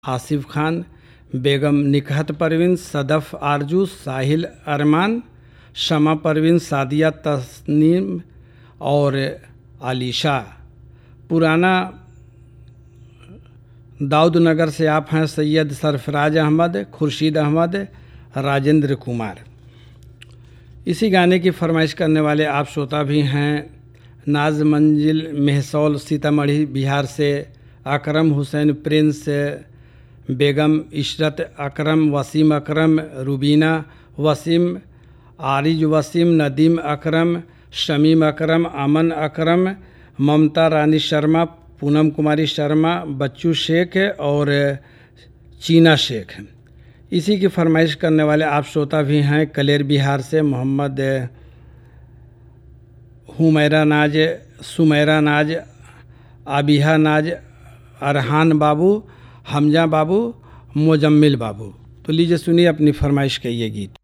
आसिफ खान, बेगम निकहत परवीन, सदफ़ आरजू, साहिल अरमान, शमा परवीन, सादिया तस्नीम और आलिशा। पुराना दाऊद नगर से आप हैं सैयद सरफराज अहमद, खुर्शीद अहमद, राजेंद्र कुमार। इसी गाने की फरमाइश करने वाले आप श्रोता भी हैं नाज मंजिल मेहसौल सीतामढ़ी बिहार से, अकरम हुसैन प्रिंस, बेगम इशरत अकरम, वसीम अकरम, रुबीना वसीम, आरिज वसीम, नदीम अकरम, शमीम अकरम, अमन अकरम, ममता रानी शर्मा, पूनम कुमारी शर्मा, बच्चू शेख और चीना शेख। इसी की फरमाइश करने वाले आप श्रोता भी हैं कलेर बिहार से मोहम्मद हुमैरा नाज, सुमैरा नाज, आबिहा नाज, अरहान बाबू, हमजा बाबू, मोजम्मिल बाबू। तो लीजिए सुनिए अपनी फरमाइश का ये गीत।